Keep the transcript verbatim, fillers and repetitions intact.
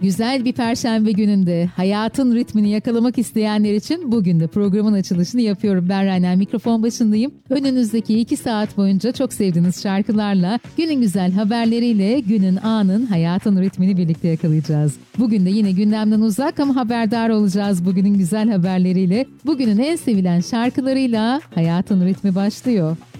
Güzel bir perşembe gününde hayatın ritmini yakalamak isteyenler için bugün de programın açılışını yapıyorum. Ben Rayna, mikrofon başındayım. Önünüzdeki iki saat boyunca çok sevdiğiniz şarkılarla, günün güzel haberleriyle günün, anın, hayatın ritmini birlikte yakalayacağız. Bugün de yine gündemden uzak ama haberdar olacağız bugünün güzel haberleriyle. Bugünün en sevilen şarkılarıyla hayatın ritmi başlıyor.